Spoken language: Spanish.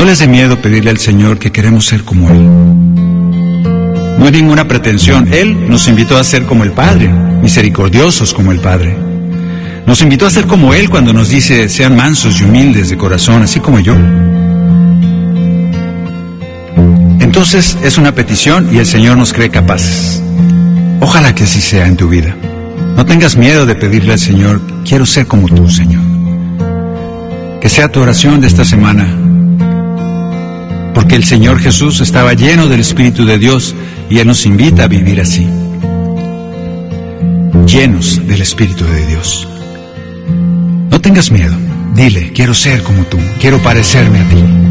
No les dé miedo pedirle al Señor que queremos ser como Él. No hay ninguna pretensión. Él nos invitó a ser como el Padre, misericordiosos como el Padre. Nos invitó a ser como Él cuando nos dice, sean mansos y humildes de corazón, así como yo. Entonces es una petición y el Señor nos cree capaces. Ojalá que así sea en tu vida. No tengas miedo de pedirle al Señor, quiero ser como tú, Señor. Que sea tu oración de esta semana, porque el Señor Jesús estaba lleno del Espíritu de Dios y Él nos invita a vivir así, llenos del Espíritu de Dios. No tengas miedo, dile, quiero ser como tú, quiero parecerme a ti.